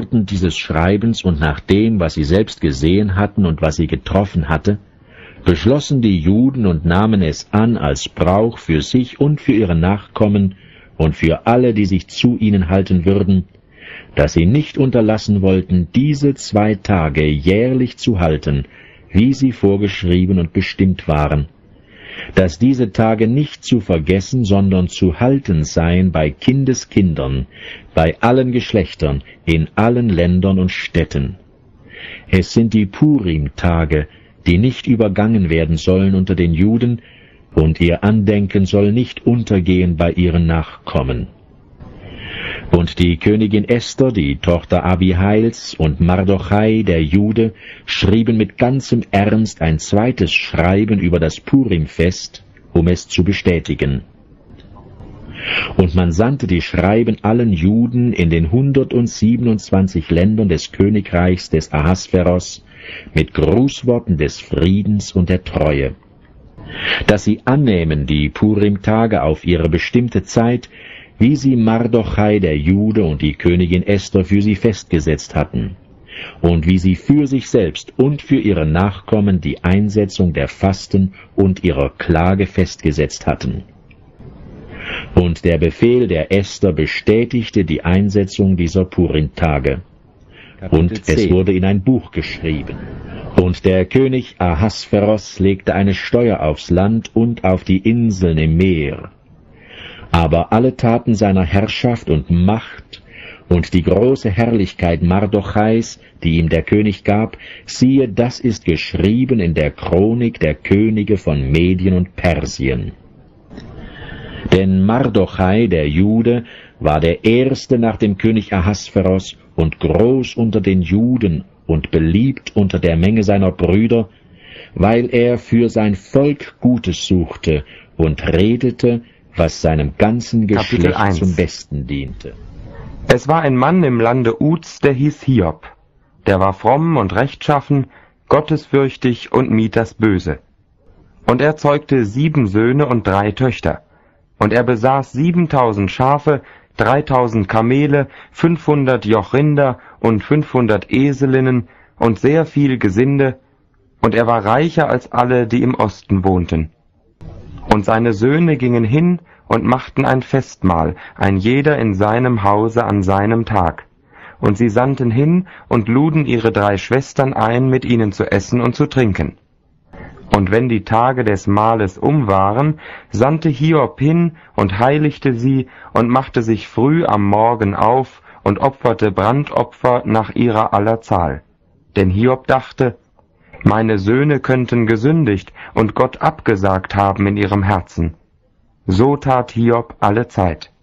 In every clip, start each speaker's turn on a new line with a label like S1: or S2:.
S1: Worten dieses Schreibens und nach dem, was sie selbst gesehen hatten und was sie getroffen hatte, beschlossen die Juden und nahmen es an als Brauch für sich und für ihre Nachkommen und für alle, die sich zu ihnen halten würden, dass sie nicht unterlassen wollten, diese 2 Tage jährlich zu halten, wie sie vorgeschrieben und bestimmt waren, dass diese Tage nicht zu vergessen, sondern zu halten seien bei Kindeskindern, bei allen Geschlechtern, in allen Ländern und Städten. Es sind die Purim-Tage, die nicht übergangen werden sollen unter den Juden, und ihr Andenken soll nicht untergehen bei ihren Nachkommen. Und die Königin Esther, die Tochter Abihails, und Mardochai, der Jude, schrieben mit ganzem Ernst ein zweites Schreiben über das Purimfest, um es zu bestätigen. Und man sandte die Schreiben allen Juden in den 127 Ländern des Königreichs des Ahasveros mit Grußworten des Friedens und der Treue, dass sie annehmen die Purim-Tage auf ihre bestimmte Zeit, wie sie Mardochai der Jude und die Königin Esther für sie festgesetzt hatten, und wie sie für sich selbst und für ihre Nachkommen die Einsetzung der Fasten und ihrer Klage festgesetzt hatten. Und der Befehl der Esther bestätigte die Einsetzung dieser Purim-Tage. Und es wurde in ein Buch geschrieben. Und der König Ahasveros legte eine Steuer aufs Land und auf die Inseln im Meer. Aber alle Taten seiner Herrschaft und Macht und die große Herrlichkeit Mardochais, die ihm der König gab, siehe, das ist geschrieben in der Chronik der Könige von Medien und Persien. Denn Mardochai, der Jude, war der erste nach dem König Ahasveros und groß unter den Juden und beliebt unter der Menge seiner Brüder, weil er für sein Volk Gutes suchte und redete, was seinem ganzen Geschlecht zum Besten diente.
S2: Es war ein Mann im Lande Uz, der hieß Hiob. Der war fromm und rechtschaffen, gottesfürchtig und mied das Böse. Und er zeugte 7 Söhne und 3 Töchter. Und er besaß 7000 Schafe, 3000 Kamele, 500 Joch Rinder und 500 Eselinnen und sehr viel Gesinde, und er war reicher als alle, die im Osten wohnten. Und seine Söhne gingen hin und machten ein Festmahl, ein jeder in seinem Hause an seinem Tag. Und sie sandten hin und luden ihre 3 Schwestern ein, mit ihnen zu essen und zu trinken. Und wenn die Tage des Mahles um waren, sandte Hiob hin und heiligte sie und machte sich früh am Morgen auf und opferte Brandopfer nach ihrer aller Zahl. Denn Hiob dachte, meine Söhne könnten gesündigt und Gott abgesagt haben in ihrem Herzen. So tat Hiob alle Zeit.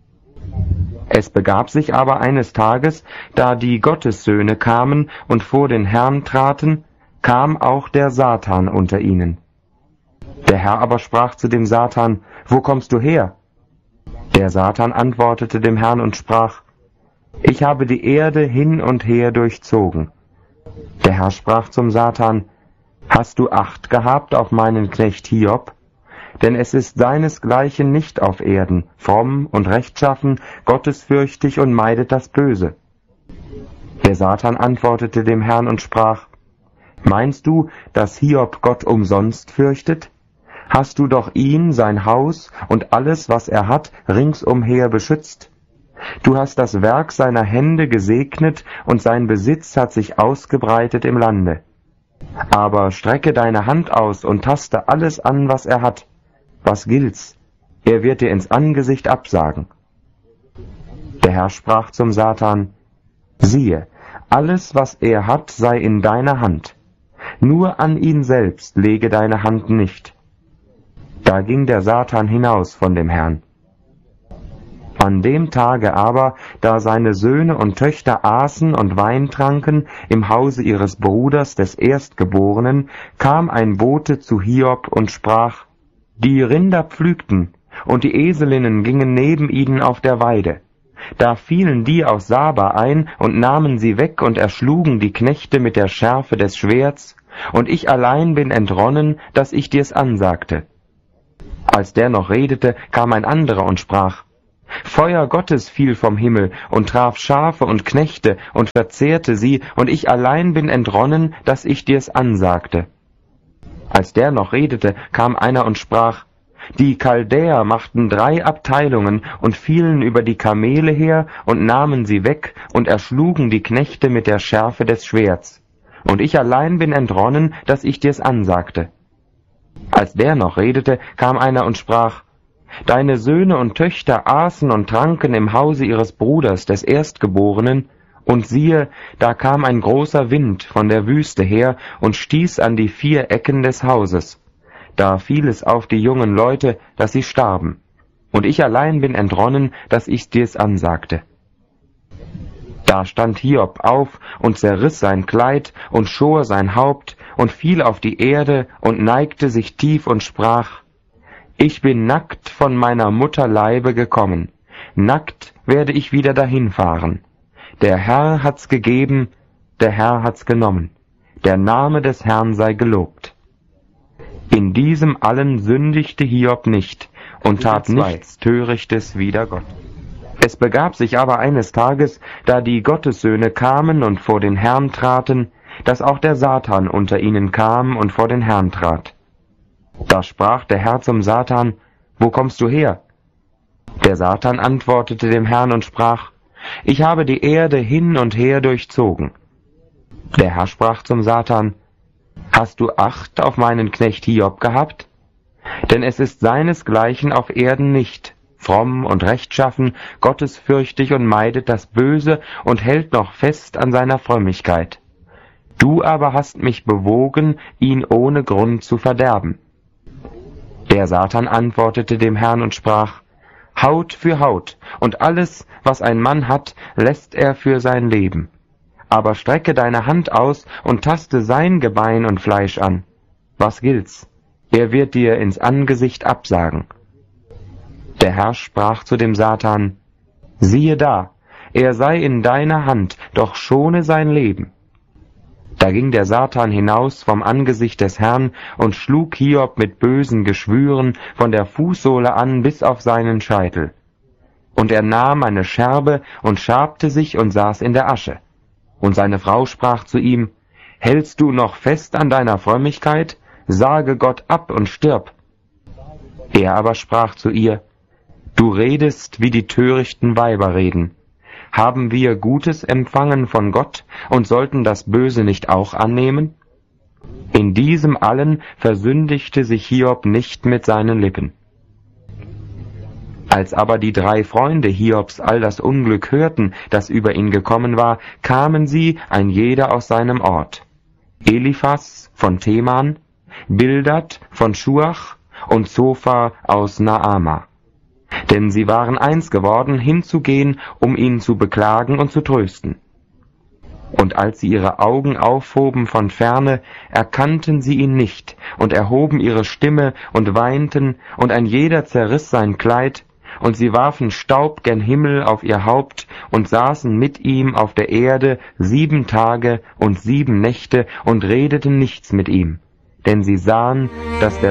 S2: Es begab sich aber eines Tages, da die Gottessöhne kamen und vor den Herrn traten, kam auch der Satan unter ihnen. Der Herr aber sprach zu dem Satan, wo kommst du her? Der Satan antwortete dem Herrn und sprach, ich habe die Erde hin und her durchzogen. Der Herr sprach zum Satan, hast du Acht gehabt auf meinen Knecht Hiob? Denn es ist seinesgleichen nicht auf Erden, fromm und rechtschaffen, gottesfürchtig und meidet das Böse. Der Satan antwortete dem Herrn und sprach, meinst du, dass Hiob Gott umsonst fürchtet? Hast du doch ihn, sein Haus und alles, was er hat, ringsumher beschützt? Du hast das Werk seiner Hände gesegnet, und sein Besitz hat sich ausgebreitet im Lande. Aber strecke deine Hand aus und taste alles an, was er hat. Was gilt's? Er wird dir ins Angesicht absagen. Der Herr sprach zum Satan, siehe, alles, was er hat, sei in deiner Hand. Nur an ihn selbst lege deine Hand nicht. Da ging der Satan hinaus von dem Herrn. An dem Tage aber, da seine Söhne und Töchter aßen und Wein tranken im Hause ihres Bruders des Erstgeborenen, kam ein Bote zu Hiob und sprach, die Rinder pflügten, und die Eselinnen gingen neben ihnen auf der Weide. Da fielen die aus Saba ein und nahmen sie weg und erschlugen die Knechte mit der Schärfe des Schwerts, und ich allein bin entronnen, dass ich dir's ansagte. Als der noch redete, kam ein anderer und sprach, Feuer Gottes fiel vom Himmel und traf Schafe und Knechte und verzehrte sie, und ich allein bin entronnen, dass ich dir's ansagte. Als der noch redete, kam einer und sprach: Die Chaldäer machten 3 Abteilungen und fielen über die Kamele her und nahmen sie weg und erschlugen die Knechte mit der Schärfe des Schwerts. Und ich allein bin entronnen, dass ich dir's ansagte. Als der noch redete, kam einer und sprach: Deine Söhne und Töchter aßen und tranken im Hause ihres Bruders, des Erstgeborenen, und siehe, da kam ein großer Wind von der Wüste her und stieß an die 4 Ecken des Hauses. Da fiel es auf die jungen Leute, dass sie starben. Und ich allein bin entronnen, dass ich dir's ansagte. Da stand Hiob auf und zerriss sein Kleid und schor sein Haupt und fiel auf die Erde und neigte sich tief und sprach: Ich bin nackt von meiner Mutter Leibe gekommen, nackt werde ich wieder dahin fahren. Der Herr hat's gegeben, der Herr hat's genommen, der Name des Herrn sei gelobt. In diesem allen sündigte Hiob nicht und tat nichts Törichtes wider Gott. Es begab sich aber eines Tages, da die Gottessöhne kamen und vor den Herrn traten, dass auch der Satan unter ihnen kam und vor den Herrn trat. Da sprach der Herr zum Satan: Wo kommst du her? Der Satan antwortete dem Herrn und sprach: Ich habe die Erde hin und her durchzogen. Der Herr sprach zum Satan: Hast du Acht auf meinen Knecht Hiob gehabt? Denn es ist seinesgleichen auf Erden nicht, fromm und rechtschaffen, gottesfürchtig und meidet das Böse und hält noch fest an seiner Frömmigkeit. Du aber hast mich bewogen, ihn ohne Grund zu verderben. Der Satan antwortete dem Herrn und sprach: Haut für Haut, und alles, was ein Mann hat, lässt er für sein Leben. Aber strecke deine Hand aus und taste sein Gebein und Fleisch an. Was gilt's? Er wird dir ins Angesicht absagen. Der Herr sprach zu dem Satan: Siehe da, er sei in deiner Hand, doch schone sein Leben. Da ging der Satan hinaus vom Angesicht des Herrn und schlug Hiob mit bösen Geschwüren von der Fußsohle an bis auf seinen Scheitel. Und er nahm eine Scherbe und schabte sich und saß in der Asche. Und seine Frau sprach zu ihm: Hältst du noch fest an deiner Frömmigkeit? Sage Gott ab und stirb. Er aber sprach zu ihr: Du redest, wie die törichten Weiber reden. Haben wir Gutes empfangen von Gott und sollten das Böse nicht auch annehmen? In diesem allen versündigte sich Hiob nicht mit seinen Lippen. Als aber die 3 Freunde Hiobs all das Unglück hörten, das über ihn gekommen war, kamen sie, ein jeder aus seinem Ort: Eliphas von Teman, Bildad von Schuach und Zophar aus Naama. Denn sie waren eins geworden, hinzugehen, um ihn zu beklagen und zu trösten. Und als sie ihre Augen aufhoben von ferne, erkannten sie ihn nicht und erhoben ihre Stimme und weinten, und ein jeder zerriss sein Kleid, und sie warfen Staub gen Himmel auf ihr Haupt und saßen mit ihm auf der Erde 7 Tage und 7 Nächte und redeten nichts mit ihm, denn sie sahen, dass der